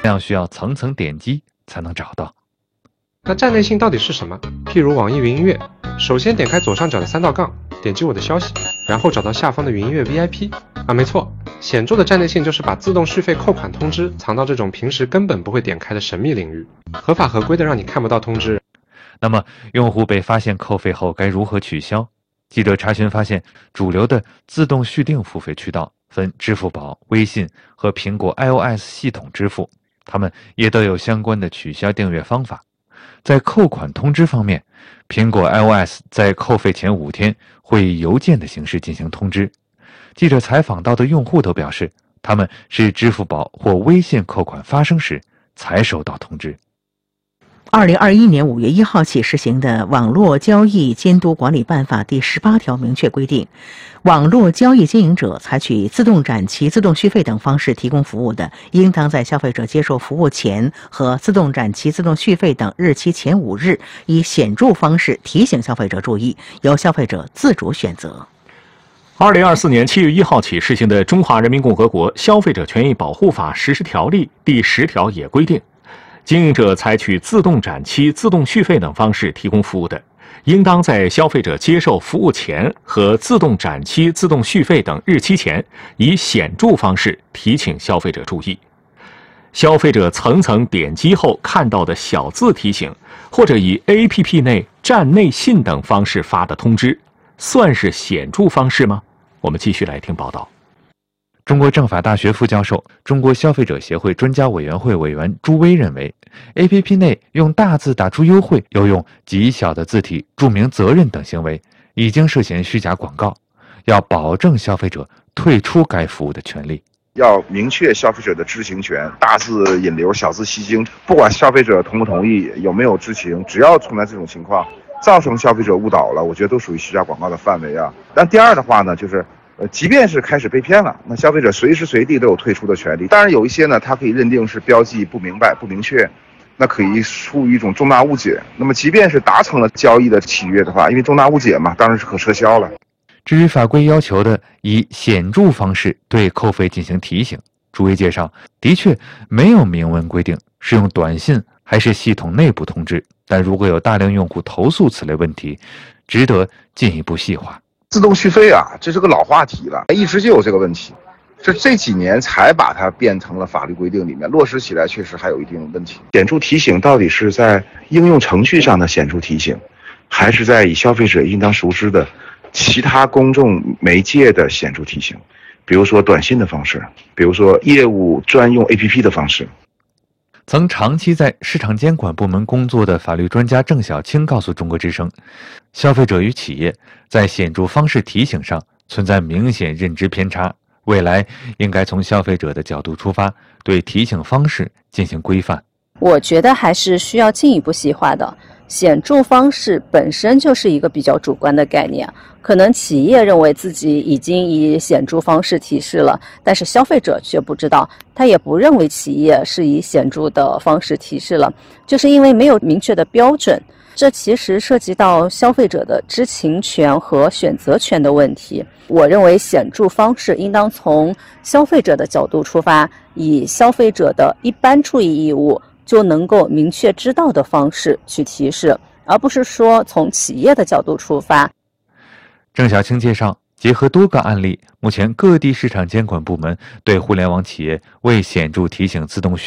这样需要层层点击才能找到。 那站内信到底是什么？譬如网易云音乐，首先点开左上角的3道杠，点击我的消息，然后找到下方的云音乐 VIP。没错，显著的站内信就是把自动续费扣款通知藏到这种平时根本不会点开的神秘领域，合法合规的让你看不到通知。 那么，用户被发现扣费后该如何取消？记者查询发现，主流的自动续订付费渠道分支付宝、微信和苹果 iOS 系统支付，它们也都有相关的取消订阅方法。在扣款通知方面，苹果 iOS 在扣费前5天会以邮件的形式进行通知。记者采访到的用户都表示，他们是支付宝或微信扣款发生时才收到通知。 2021年5月1号起实行的《网络交易监督管理办法》第18条明确规定，网络交易经营者采取自动展期、自动续费等方式提供服务的，应当在消费者接受服务前和自动展期、自动续费等日期前5日，以显著方式提醒消费者注意，由消费者自主选择。 2024年7月1号起实行的《中华人民共和国消费者权益保护法实施条例》第10条也规定，经营者采取自动展期、自动续费等方式提供服务的，应当在消费者接受服务前和自动展期、自动续费等日期前，以显著方式提醒消费者注意。消费者层层点击后看到的小字提醒，或者以 APP 内站内信等方式发的通知，算是显著方式吗？我们继续来听报道。 中国政法大学副教授、中国消费者协会专家委员会委员朱威认为 ，APP 内用大字打出优惠，又用极小的字体注明责任等行为，已经涉嫌虚假广告，要保证消费者退出该服务的权利。 要明确消费者的知情权，大字引流，小字吸睛，不管消费者同不同意，有没有知情，只要存在这种情况，造成消费者误导了，我觉得都属于虚假广告的范围啊。但第二的话呢，就是即便是开始被骗了，那消费者随时随地都有退出的权利。当然有一些呢，它可以认定是标记不明白、不明确，那可以出于一种重大误解。那么即便是达成了交易的契约的话，因为重大误解嘛，当然是可撤销了。 至于法规要求的以显著方式对扣费进行提醒，朱威介绍，的确没有明文规定是用短信还是系统内部通知，但如果有大量用户投诉此类问题，值得进一步细化。 自动续费啊，这是个老话题了，一直就有这个问题，这几年才把它变成了法律规定里面，落实起来确实还有一定的问题。显著提醒到底是在应用程序上的显著提醒，还是在以消费者应当熟知的其他公众媒介的显著提醒，比如说短信的方式，比如说业务专用 APP 的方式。 曾长期在市场监管部门工作的法律专家郑晓青告诉中国之声，消费者与企业在显著方式提醒上存在明显认知偏差，未来应该从消费者的角度出发，对提醒方式进行规范。 我觉得还是需要进一步细化的。显著方式本身就是一个比较主观的概念，可能企业认为自己已经以显著方式提示了，但是消费者却不知道，他也不认为企业是以显著的方式提示了，就是因为没有明确的标准。这其实涉及到消费者的知情权和选择权的问题。我认为显著方式应当从消费者的角度出发，以消费者的一般注意义务就能够明确知道的方式去提示，而不是说从企业的角度出发。 郑晓青介绍，结合多个案例，目前各地市场监管部门对互联网企业未显著提醒自动